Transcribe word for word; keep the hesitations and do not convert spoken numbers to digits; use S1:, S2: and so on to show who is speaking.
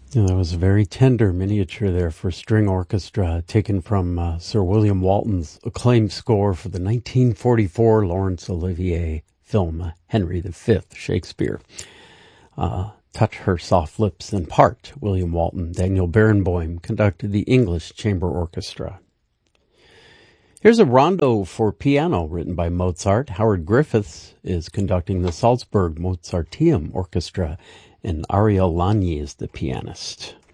S1: Yeah, that was a very tender miniature there for string orchestra, taken from uh, Sir William Walton's acclaimed score for the nineteen forty-four Laurence Olivier film uh, Henry the Fifth, Shakespeare. Uh, Touch Her Soft Lips in part, William Walton. Daniel Barenboim conducted the English Chamber Orchestra. Here's a rondo for piano written by Mozart. Howard Griffiths is conducting the Salzburg Mozarteum Orchestra, and Ariel Lany is the pianist.